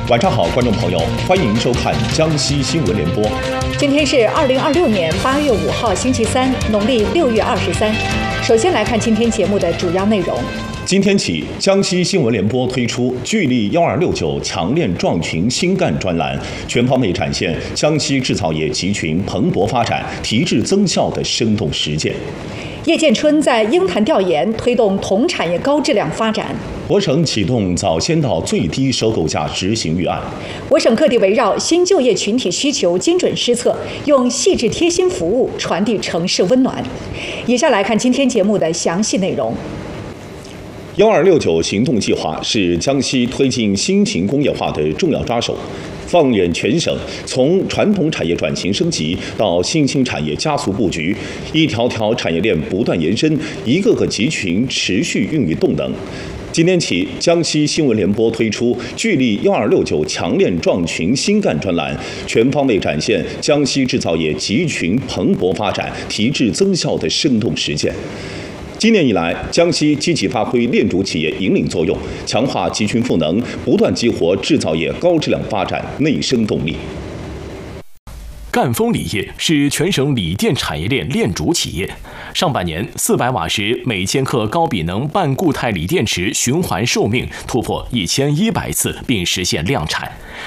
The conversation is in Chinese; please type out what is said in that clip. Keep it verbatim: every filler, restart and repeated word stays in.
晚上好，观众朋友，欢迎收看江西新闻联播。 今天是二零二六年八月五号，星期三，农历六月二十三。首先来看今天节目的主要内容。 今天起，江西新闻联播推出“聚力幺二六九强链壮群新干”专栏，全方位展现江西制造业集群蓬勃发展、提质增效的生动实践。 叶建春在鹰潭调研，推动铜产业高质量发展。 我省启动早先到最低收购价执行预案。 我省各地围绕新就业群体需求精准施策，用细致贴心服务传递城市温暖。以下来看今天节目的详细内容。 幺二六九行动计划是江西推进新型工业化的重要抓手。放眼全省，从传统产业转型升级到新兴产业加速布局，一条条产业链不断延伸，一个个集群持续孕育动能。今天起，江西新闻联播推出“聚力幺二六九强链壮群新干”专栏，全方位展现江西制造业集群蓬勃发展、提质增效的生动实践。今年以来，江西积极发挥链主企业引领作用，强化集群赋能，不断激活制造业高质量发展内生动力。 赣锋锂业是全省锂电产业链链主企业。上半年，四百瓦时每千克高比能半固态锂电池循环寿命突破一千一百次，并实现量产。